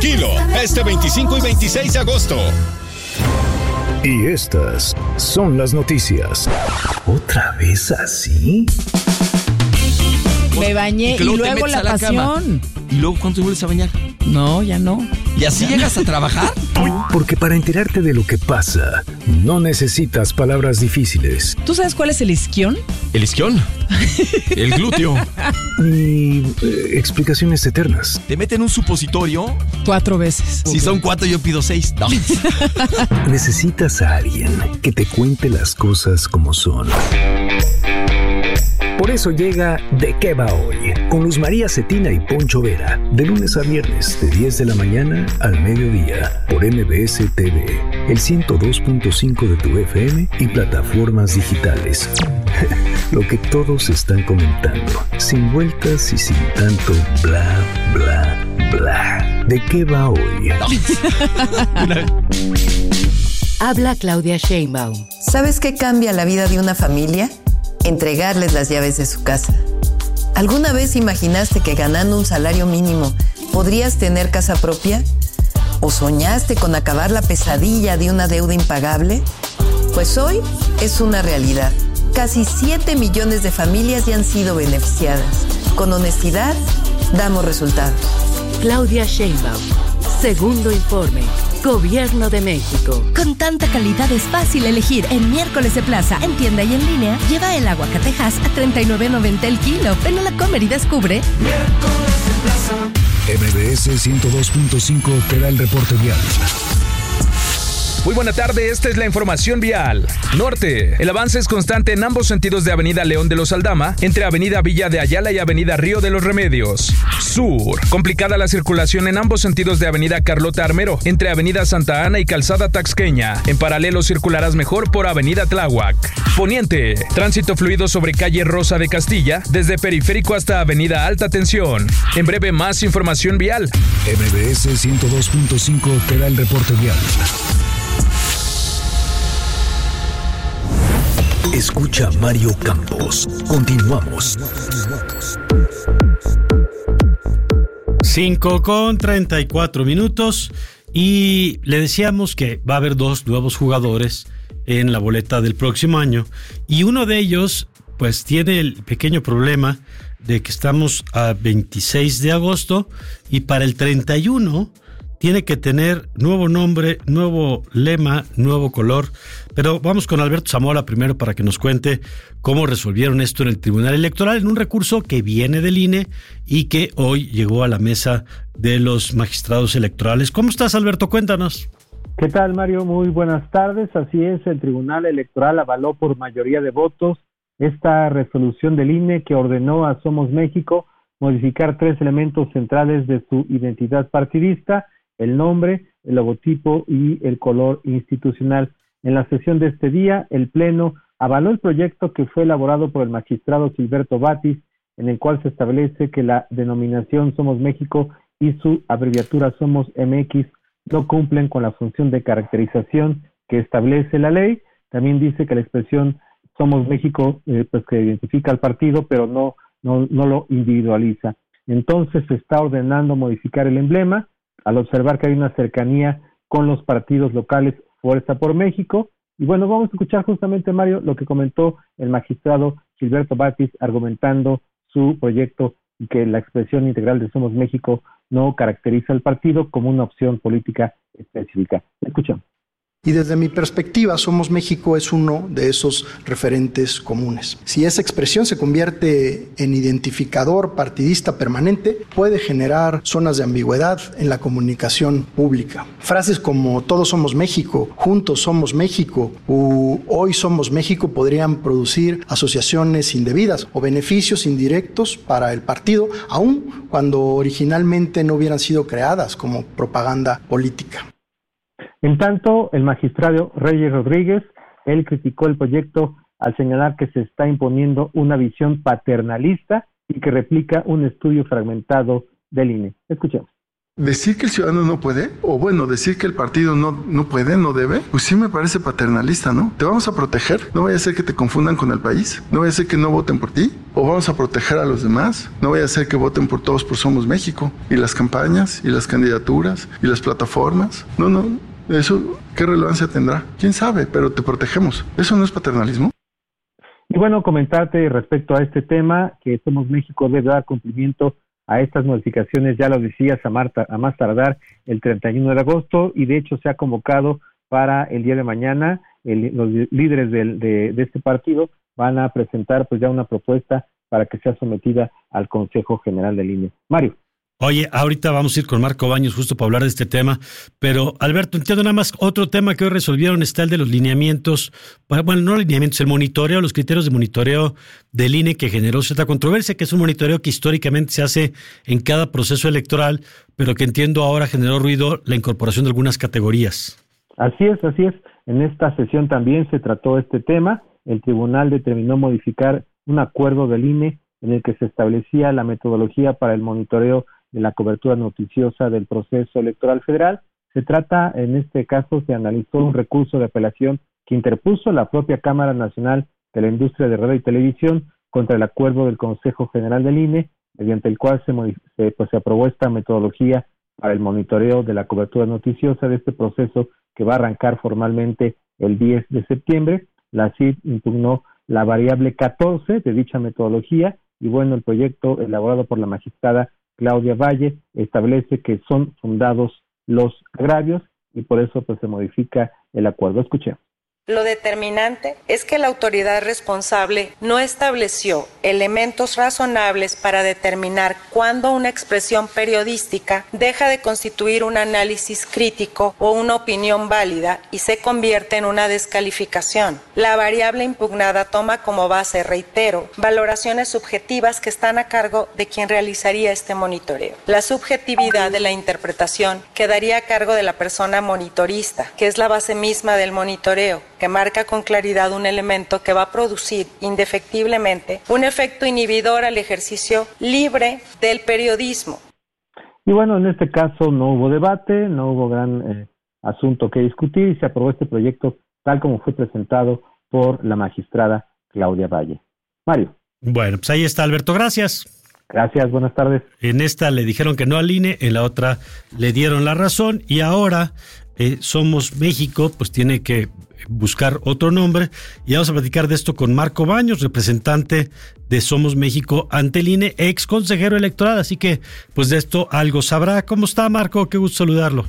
kilo, este 25 y 26 de agosto. Y estas son las noticias. ¿Otra vez así? Me bañé y luego la pasión. ¿Y luego cuándo te vuelves a bañar? No, ya no. ¿Y así llegas a trabajar? Porque para enterarte de lo que pasa, no necesitas palabras difíciles. ¿Tú sabes cuál es el isquión? ¿El isquión? El glúteo. Ni explicaciones eternas. ¿Te meten un supositorio? 4 veces. Si son 4, yo pido 6. No. Necesitas a alguien que te cuente las cosas como son. Por eso llega ¿De qué va hoy? Con Luz María Cetina y Poncho Vera. De lunes a viernes, de 10 de la mañana al mediodía. Por MBS TV, el 102.5 de tu FM y plataformas digitales. Lo que todos están comentando. Sin vueltas y sin tanto bla, bla, bla. ¿De qué va hoy? Habla Claudia Sheinbaum. ¿Sabes qué cambia la vida de una familia? Entregarles las llaves de su casa. ¿Alguna vez imaginaste que ganando un salario mínimo podrías tener casa propia? ¿O soñaste con acabar la pesadilla de una deuda impagable? Pues hoy es una realidad. Casi 7 millones de familias ya han sido beneficiadas. Con honestidad, damos resultados. Claudia Sheinbaum. Segundo informe. Gobierno de México. Con tanta calidad es fácil elegir. En Miércoles de Plaza, en tienda y en línea, lleva el aguacatejas a $39.90 el kilo. Ven a la Comer y descubre. Miércoles de Plaza. MBS 102.5 te da el reporte vial. Muy buena tarde, esta es la información vial. Norte, el avance es constante en ambos sentidos de Avenida León de los Aldama, entre Avenida Villa de Ayala y Avenida Río de los Remedios. Sur, complicada la circulación en ambos sentidos de Avenida Carlota Armero, entre Avenida Santa Ana y Calzada Taxqueña. En paralelo circularás mejor por Avenida Tláhuac. Poniente, tránsito fluido sobre calle Rosa de Castilla, desde Periférico hasta Avenida Alta Tensión. En breve, más información vial. MBS 102.5 te da el reporte vial. Escucha Mario Campos. Continuamos. 5:34 y le decíamos que va a haber 2 nuevos jugadores en la boleta del próximo año y uno de ellos pues tiene el pequeño problema de que estamos a 26 de agosto y para el 31 tiene que tener nuevo nombre, nuevo lema, nuevo color. Pero vamos con Alberto Zamora primero para que nos cuente cómo resolvieron esto en el Tribunal Electoral en un recurso que viene del INE y que hoy llegó a la mesa de los magistrados electorales. ¿Cómo estás, Alberto? Cuéntanos. ¿Qué tal, Mario? Muy buenas tardes. Así es, el Tribunal Electoral avaló por mayoría de votos esta resolución del INE que ordenó a Somos México modificar 3 elementos centrales de su identidad partidista: el nombre, el logotipo y el color institucional. En la sesión de este día, el Pleno avaló el proyecto que fue elaborado por el magistrado Gilberto Batis, en el cual se establece que la denominación Somos México y su abreviatura Somos MX no cumplen con la función de caracterización que establece la ley. También dice que la expresión Somos México pues que identifica al partido, pero no lo individualiza. Entonces se está ordenando modificar el emblema, al observar que hay una cercanía con los partidos locales Fuerza por México. Y bueno, vamos a escuchar justamente, Mario, lo que comentó el magistrado Gilberto Batis argumentando su proyecto y que la expresión integral de Somos México no caracteriza al partido como una opción política específica. Escuchamos. Y desde mi perspectiva, Somos México es uno de esos referentes comunes. Si esa expresión se convierte en identificador partidista permanente, puede generar zonas de ambigüedad en la comunicación pública. Frases como Todos somos México, Juntos somos México u Hoy somos México podrían producir asociaciones indebidas o beneficios indirectos para el partido, aun cuando originalmente no hubieran sido creadas como propaganda política. En tanto, el magistrado Reyes Rodríguez, él criticó el proyecto al señalar que se está imponiendo una visión paternalista y que replica un estudio fragmentado del INE. Escuchemos. Decir que el ciudadano no puede, o bueno, decir que el partido no puede, no debe, pues sí me parece paternalista, ¿no? Te vamos a proteger, no vaya a ser que te confundan con el país, no vaya a ser que no voten por ti, o vamos a proteger a los demás, no vaya a ser que voten por todos por Somos México, y las campañas, y las candidaturas, y las plataformas, no, eso, ¿qué relevancia tendrá? ¿Quién sabe? Pero te protegemos, ¿eso no es paternalismo? Y bueno, comentarte respecto a este tema, que Somos México debe dar cumplimiento a estas modificaciones, ya lo decías, a más tardar el 31 de agosto, y de hecho se ha convocado para el día de mañana. Los líderes de este partido van a presentar pues ya una propuesta para que sea sometida al Consejo General del INE. Mario. Oye, ahorita vamos a ir con Marco Baños justo para hablar de este tema, pero Alberto, entiendo nada más otro tema que hoy resolvieron está el de los lineamientos, bueno, no lineamientos, el monitoreo, los criterios de monitoreo del INE que generó cierta controversia, que es un monitoreo que históricamente se hace en cada proceso electoral, pero que entiendo ahora generó ruido la incorporación de algunas categorías. Así es. En esta sesión también se trató este tema. El tribunal determinó modificar un acuerdo del INE en el que se establecía la metodología para el monitoreo de la cobertura noticiosa del proceso electoral federal. Se trata, en este caso, se analizó un recurso de apelación que interpuso la propia Cámara Nacional de la Industria de Radio y Televisión contra el acuerdo del Consejo General del INE, mediante el cual se aprobó esta metodología para el monitoreo de la cobertura noticiosa de este proceso que va a arrancar formalmente el 10 de septiembre. La CID impugnó la variable 14 de dicha metodología y bueno, el proyecto elaborado por la magistrada Claudia Valle establece que son fundados los agravios y por eso pues se modifica el acuerdo. Escuchemos. Lo determinante es que la autoridad responsable no estableció elementos razonables para determinar cuándo una expresión periodística deja de constituir un análisis crítico o una opinión válida y se convierte en una descalificación. La variable impugnada toma como base, reitero, valoraciones subjetivas que están a cargo de quien realizaría este monitoreo. La subjetividad de la interpretación quedaría a cargo de la persona monitorista, que es la base misma del monitoreo, que marca con claridad un elemento que va a producir indefectiblemente un efecto inhibidor al ejercicio libre del periodismo. Y bueno, en este caso no hubo debate, no hubo gran asunto que discutir y se aprobó este proyecto tal como fue presentado por la magistrada Claudia Valle. Mario. Bueno, pues ahí está, Alberto, gracias. Gracias, buenas tardes. En esta le dijeron que no al INE, en la otra le dieron la razón y ahora Somos México pues tiene que buscar otro nombre y vamos a platicar de esto con Marco Baños, representante de Somos México ante el INE, ex consejero electoral, así que pues de esto algo sabrá. ¿Cómo está, Marco? Qué gusto saludarlo.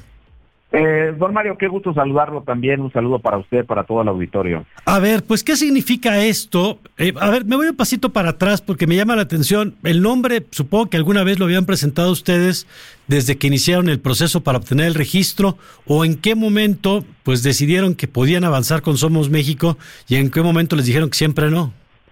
Don Mario, qué gusto saludarlo también, un saludo para usted, para todo el auditorio. A ver, pues, ¿qué significa esto? A ver, me voy un pasito para atrás porque me llama la atención. El nombre, supongo que alguna vez lo habían presentado ustedes desde que iniciaron el proceso para obtener el registro, o en qué momento, pues, decidieron que podían avanzar con Somos México y en qué momento les dijeron que siempre no.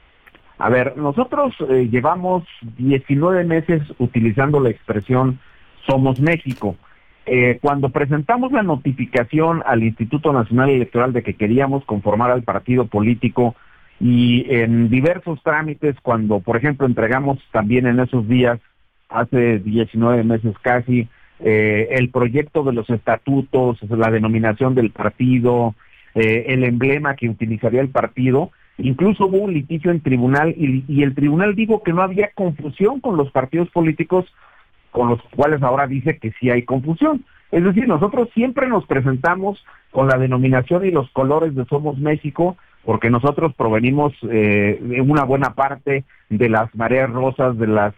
A ver, nosotros llevamos 19 meses utilizando la expresión Somos México. Cuando presentamos la notificación al Instituto Nacional Electoral de que queríamos conformar al partido político y en diversos trámites, cuando por ejemplo entregamos también en esos días, hace 19 meses casi, el proyecto de los estatutos, la denominación del partido, el emblema que utilizaría el partido, incluso hubo un litigio en tribunal y el tribunal dijo que no había confusión con los partidos políticos con los cuales ahora dice que sí hay confusión. Es decir, nosotros siempre nos presentamos con la denominación y los colores de Somos México, porque nosotros provenimos de una buena parte de las mareas rosas, de las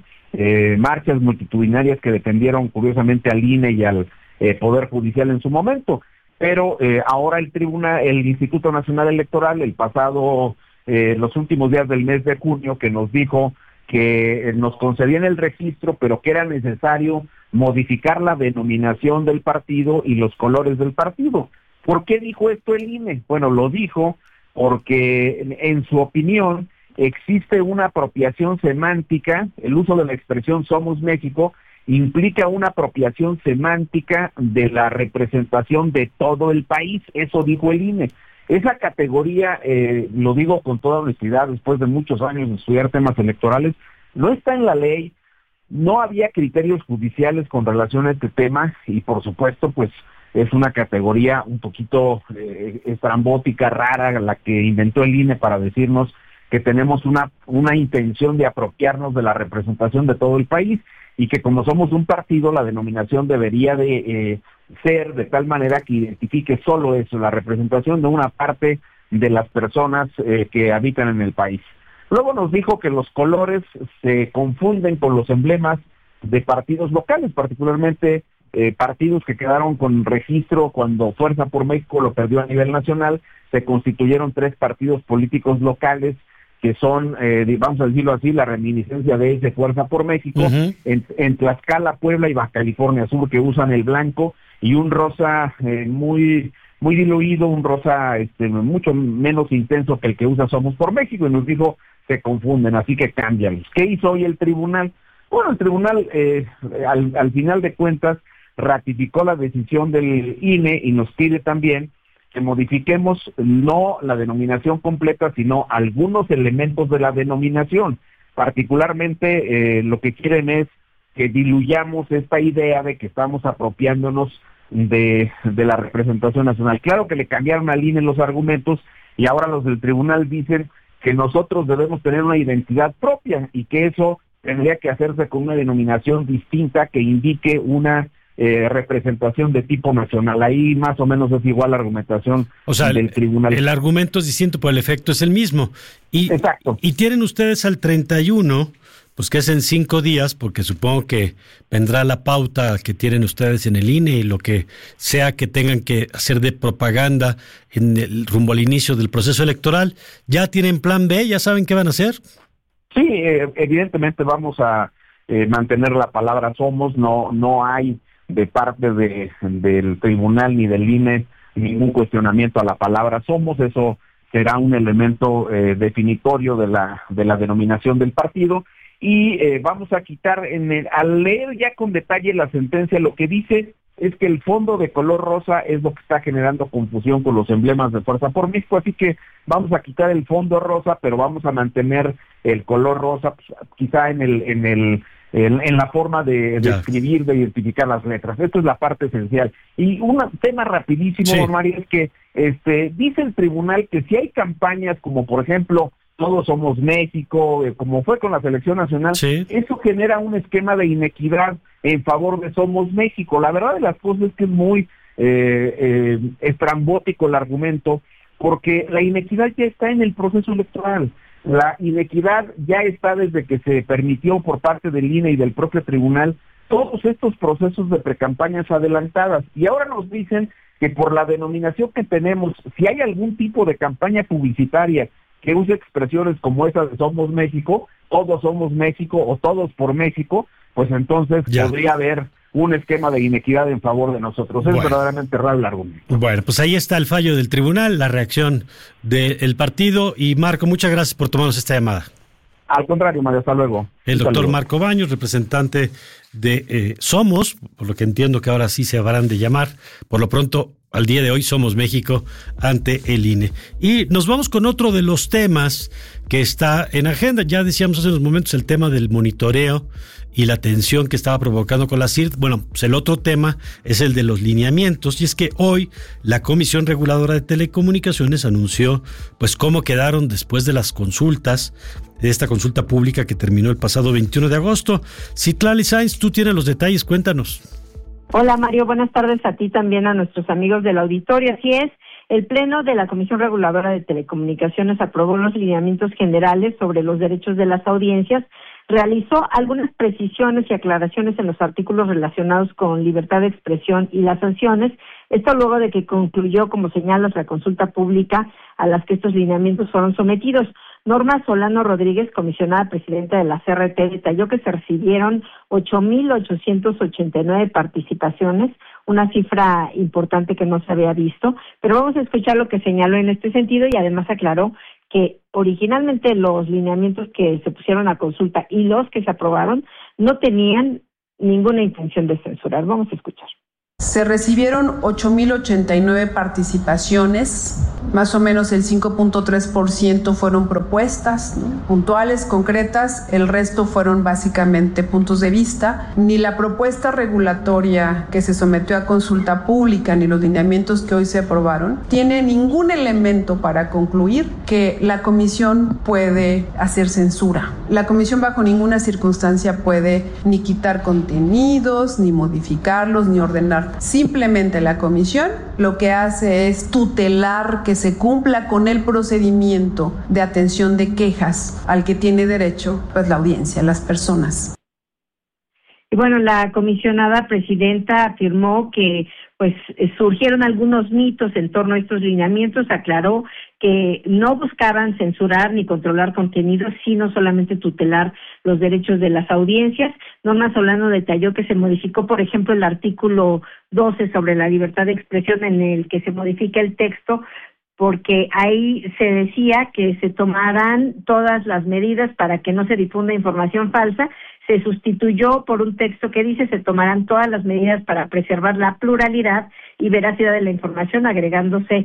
marchas multitudinarias que defendieron curiosamente al INE y al Poder Judicial en su momento. Pero ahora el Instituto Nacional Electoral, el pasado, los últimos días del mes de junio, que nos dijo que nos concedían el registro, pero que era necesario modificar la denominación del partido y los colores del partido. ¿Por qué dijo esto el INE? Bueno, lo dijo porque en su opinión existe una apropiación semántica, el uso de la expresión Somos México implica una apropiación semántica de la representación de todo el país, eso dijo el INE. Esa categoría, lo digo con toda honestidad, después de muchos años de estudiar temas electorales, no está en la ley, no había criterios judiciales con relación a este tema y por supuesto pues es una categoría un poquito estrambótica, rara, la que inventó el INE para decirnos que tenemos una intención de apropiarnos de la representación de todo el país y que como somos un partido, la denominación debería de ser de tal manera que identifique solo eso, la representación de una parte de las personas que habitan en el país. Luego nos dijo que los colores se confunden con los emblemas de partidos locales, particularmente partidos que quedaron con registro cuando Fuerza por México lo perdió a nivel nacional. Se constituyeron 3 partidos políticos locales que son, vamos a decirlo así, la reminiscencia de ese Fuerza por México, en Tlaxcala, Puebla y Baja California Sur, que usan el blanco y un rosa muy diluido, un rosa mucho menos intenso que el que usa Somos por México, y nos dijo, se confunden, así que cámbialos. ¿Qué hizo hoy el tribunal? Bueno, el tribunal al final de cuentas ratificó la decisión del INE y nos pide también que modifiquemos no la denominación completa, sino algunos elementos de la denominación. Particularmente lo que quieren es que diluyamos esta idea de que estamos apropiándonos de la representación nacional. Claro que le cambiaron al INE los argumentos y ahora los del tribunal dicen que nosotros debemos tener una identidad propia y que eso tendría que hacerse con una denominación distinta que indique una representación de tipo nacional. Ahí más o menos es igual la argumentación del tribunal. El argumento es distinto, pero el efecto es el mismo. Exacto. Y tienen ustedes al 31, pues que es en 5 días, porque supongo que vendrá la pauta que tienen ustedes en el INE y lo que sea que tengan que hacer de propaganda rumbo al inicio del proceso electoral. ¿Ya tienen plan B? ¿Ya saben qué van a hacer? Sí, evidentemente vamos a mantener la palabra somos, no hay de parte del tribunal ni del INE ningún cuestionamiento a la palabra somos, eso será un elemento definitorio de la denominación del partido, y vamos a quitar, al leer ya con detalle la sentencia, lo que dice es que el fondo de color rosa es lo que está generando confusión con los emblemas de Fuerza por México, así que vamos a quitar el fondo rosa, pero vamos a mantener el color rosa, pues, quizá en la forma de escribir, de identificar las letras. Esto es la parte esencial. Y un tema rapidísimo, don Mario, es que dice el tribunal que si hay campañas como, por ejemplo, Todos Somos México, como fue con la selección nacional, eso genera un esquema de inequidad en favor de Somos México. La verdad de las cosas es que es muy estrambótico el argumento, porque la inequidad ya está en el proceso electoral. La inequidad ya está desde que se permitió por parte del INE y del propio tribunal todos estos procesos de precampañas adelantadas. Y ahora nos dicen que por la denominación que tenemos, si hay algún tipo de campaña publicitaria que use expresiones como esa de Somos México, Todos Somos México o Todos por México, pues entonces podría haber un esquema de inequidad en favor de nosotros. Es verdaderamente raro el argumento. Bueno, pues ahí está el fallo del tribunal, la reacción del partido. Y Marco, muchas gracias por tomarnos esta llamada. Al contrario, Mario, hasta luego. El doctor Marco Baños, representante de Somos, por lo que entiendo que ahora sí se habrán de llamar, por lo pronto, al día de hoy, Somos México ante el INE. Y nos vamos con otro de los temas que está en agenda. Ya decíamos hace unos momentos el tema del monitoreo y la tensión que estaba provocando con la CIRT. Bueno, pues el otro tema es el de los lineamientos, y es que hoy la Comisión Reguladora de Telecomunicaciones anunció pues cómo quedaron después de las consultas, de esta consulta pública que terminó el pasado 21 de agosto. Citlali Sainz, tú tienes los detalles, cuéntanos. Hola Mario, buenas tardes a ti, también a nuestros amigos del auditorio. Así es, el Pleno de la Comisión Reguladora de Telecomunicaciones aprobó los lineamientos generales sobre los derechos de las audiencias, realizó algunas precisiones y aclaraciones en los artículos relacionados con libertad de expresión y las sanciones, esto luego de que concluyó, como señalas, la consulta pública a las que estos lineamientos fueron sometidos. Norma Solano Rodríguez, comisionada presidenta de la CRT, detalló que se recibieron 8,889 participaciones, una cifra importante que no se había visto, pero vamos a escuchar lo que señaló en este sentido, y además aclaró que originalmente los lineamientos que se pusieron a consulta y los que se aprobaron no tenían ninguna intención de censurar. Vamos a escuchar. Se recibieron 8,089 participaciones más o menos el 5.3% fueron propuestas, ¿no?, puntuales, concretas, el resto fueron básicamente puntos de vista. Ni la propuesta regulatoria que se sometió a consulta pública ni los lineamientos que hoy se aprobaron tiene ningún elemento para concluir que la comisión puede hacer censura. La comisión bajo ninguna circunstancia puede ni quitar contenidos, ni modificarlos, ni ordenar. Simplemente la comisión lo que hace es tutelar que se cumpla con el procedimiento de atención de quejas al que tiene derecho, pues, la audiencia, las personas. Y bueno, la comisionada presidenta afirmó que pues surgieron algunos mitos en torno a estos lineamientos. Aclaró que no buscaban censurar ni controlar contenidos, sino solamente tutelar los derechos de las audiencias. Norma Solano detalló que se modificó, por ejemplo, el artículo 12 sobre la libertad de expresión, en el que se modifica el texto, porque ahí se decía que se tomarán todas las medidas para que no se difunda información falsa. Se sustituyó por un texto que dice: se tomarán todas las medidas para preservar la pluralidad y veracidad de la información, apegándose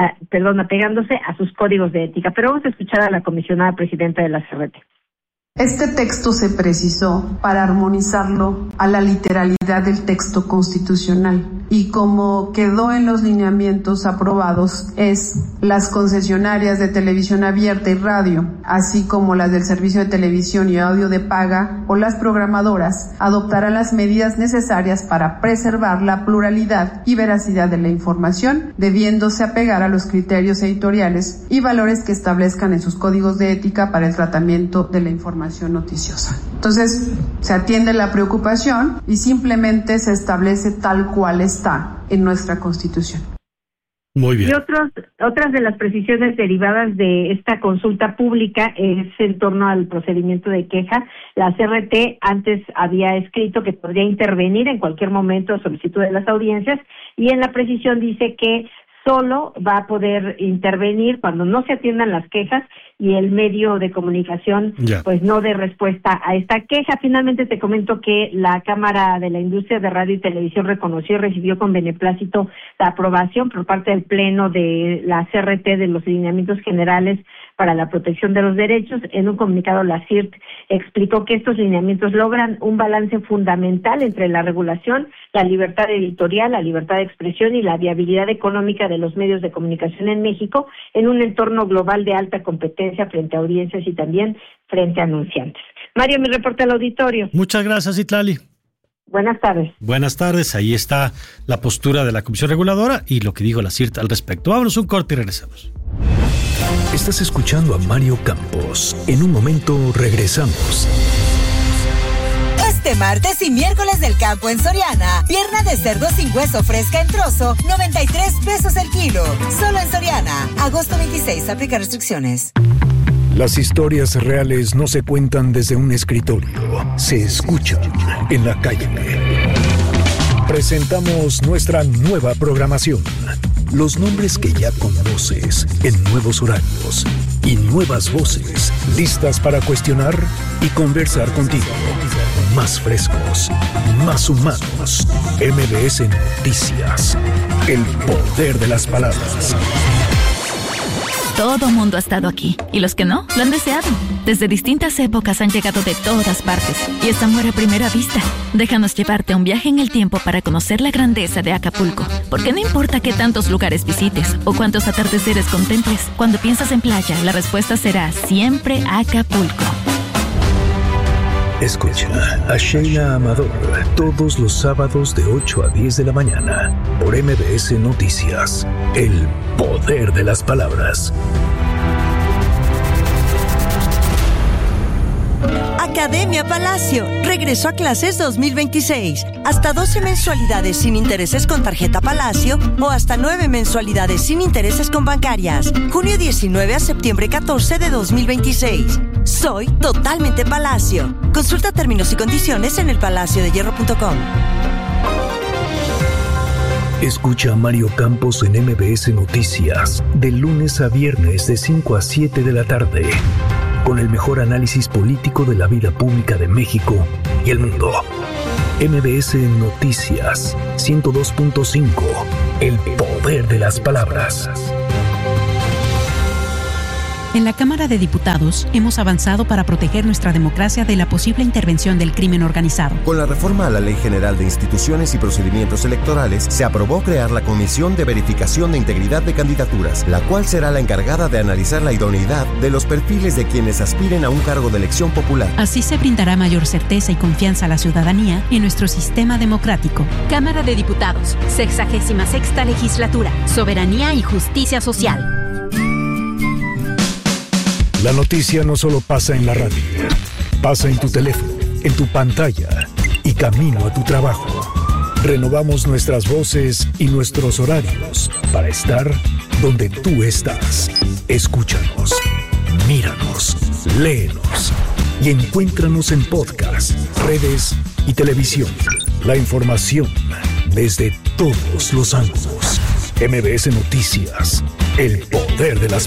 a sus códigos de ética. Pero vamos a escuchar a la comisionada presidenta de la CRT. Este texto se precisó para armonizarlo a la literalidad del texto constitucional, y como quedó en los lineamientos aprobados, las concesionarias de televisión abierta y radio, así como las del servicio de televisión y audio de paga o las programadoras, adoptarán las medidas necesarias para preservar la pluralidad y veracidad de la información, debiéndose apegar a los criterios editoriales y valores que establezcan en sus códigos de ética para el tratamiento de la información noticiosa. Entonces, se atiende la preocupación y simplemente se establece tal cual está en nuestra Constitución. Muy bien. Y otras de las precisiones derivadas de esta consulta pública es en torno al procedimiento de queja. La CRT antes había escrito que podría intervenir en cualquier momento a solicitud de las audiencias, y en la precisión dice que solo va a poder intervenir cuando no se atiendan las quejas y el medio de comunicación pues no dé respuesta a esta queja. Finalmente te comento que la Cámara de la Industria de Radio y Televisión reconoció y recibió con beneplácito la aprobación por parte del Pleno de la CRT de los lineamientos generales para la protección de los derechos. En un comunicado, la CIRT explicó que estos lineamientos logran un balance fundamental entre la regulación, la libertad editorial, la libertad de expresión y la viabilidad económica de los medios de comunicación en México en un entorno global de alta competencia frente a audiencias y también frente a anunciantes. Mario, mi reporte al auditorio. Muchas gracias, Itlali. Buenas tardes. Buenas tardes, ahí está la postura de la Comisión Reguladora y lo que dijo la CIRT al respecto. Vámonos un corte y regresamos. Estás escuchando a Mario Campos. En un momento regresamos. Este martes y miércoles del campo en Soriana. Pierna de cerdo sin hueso fresca en trozo, 93 pesos el kilo. Solo en Soriana. Agosto 26, aplica restricciones. Las historias reales no se cuentan desde un escritorio, se escuchan en la calle. Presentamos nuestra nueva programación. Los nombres que ya conoces en nuevos horarios y nuevas voces listas para cuestionar y conversar contigo. Más frescos, más humanos. MBS Noticias. El poder de las palabras. Todo mundo ha estado aquí, y los que no, lo han deseado. Desde distintas épocas han llegado de todas partes, y es amor a primera vista. Déjanos llevarte a un viaje en el tiempo para conocer la grandeza de Acapulco. Porque no importa qué tantos lugares visites, o cuántos atardeceres contemples, cuando piensas en playa, la respuesta será siempre Acapulco. Escucha a Sheila Amador todos los sábados de 8 a 10 de la mañana por MBS Noticias. El poder de las palabras. Academia Palacio regresó a clases 2026. Hasta 12 mensualidades sin intereses con tarjeta Palacio o hasta 9 mensualidades sin intereses con bancarias. Junio 19 a septiembre 14 de 2026. Soy totalmente Palacio. Consulta términos y condiciones en elpalaciodehierro.com. Escucha a Mario Campos en MBS Noticias de lunes a viernes de 5 a 7 de la tarde. Con el mejor análisis político de la vida pública de México y el mundo. MBS Noticias 102.5. El poder de las palabras. En la Cámara de Diputados hemos avanzado para proteger nuestra democracia de la posible intervención del crimen organizado. Con la reforma a la Ley General de Instituciones y Procedimientos Electorales, se aprobó crear la Comisión de Verificación de Integridad de Candidaturas, la cual será la encargada de analizar la idoneidad de los perfiles de quienes aspiren a un cargo de elección popular. Así se brindará mayor certeza y confianza a la ciudadanía en nuestro sistema democrático. Cámara de Diputados, 66ª Legislatura, Soberanía y Justicia Social. La noticia no solo pasa en la radio, pasa en tu teléfono, en tu pantalla y camino a tu trabajo. Renovamos nuestras voces y nuestros horarios para estar donde tú estás. Escúchanos, míranos, léenos y encuéntranos en podcast, redes y televisión. La información desde todos los ángulos. MBS Noticias, el poder de las